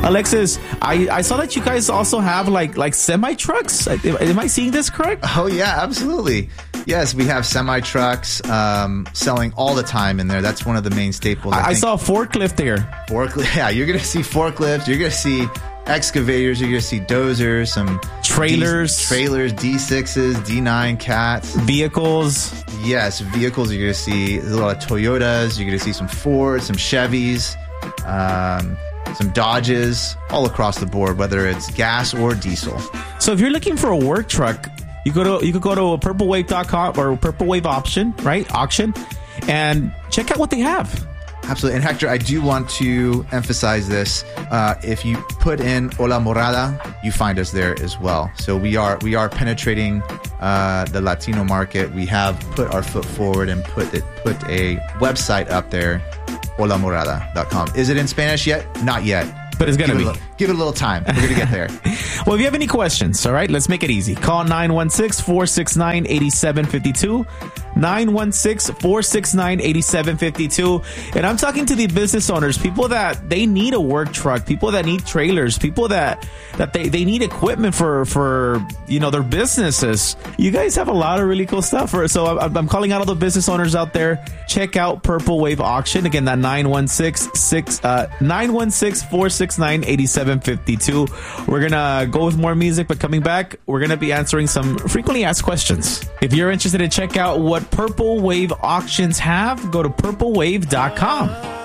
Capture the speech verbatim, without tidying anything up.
Alexis, I, I saw that you guys also have like like semi trucks. Am I seeing this correct? Oh yeah, absolutely. Yes, we have semi trucks um, selling all the time in there. That's one of the main staples. I, I, think. I saw a forklift there. Forklift, yeah. You're gonna see forklifts. You're gonna see excavators. You're gonna see dozers, some trailers, D, trailers, D sixes, D nine cats, vehicles. Yes, vehicles. You're gonna see a lot of Toyotas. You're gonna see some Fords, some Chevys. Um, some Dodges, all across the board, whether it's gas or diesel. So if you're looking for a work truck, you go to you could go to purple wave dot com or Purple Wave Option, right? Auction, and check out what they have. Absolutely. And Hector, I do want to emphasize this. Uh, if you put in Hola Morada, you find us there as well. So we are we are penetrating uh, the Latino market. We have put our foot forward and put it put a website up there. hola morada dot com. Is it in Spanish yet? Not yet. But it's going to be. It give it a little time. We're going to get there. Well, if you have any questions, all right, let's make it easy. Call nine one six, four six nine, eight seven five two. nine one six, four six nine, eight seven five two. And I'm talking to the business owners, people that they need a work truck, people that need trailers, people that that they, they need equipment for, for, you know, their businesses. You guys have a lot of really cool stuff. For, so I'm, I'm calling out all the business owners out there. Check out Purple Wave Auction. Again, that nine one six, four six nine, eight seven five two. We're going to go with more music, but coming back, we're going to be answering some frequently asked questions. If you're interested to check out what Purple Wave Auctions have, go to purple wave dot com.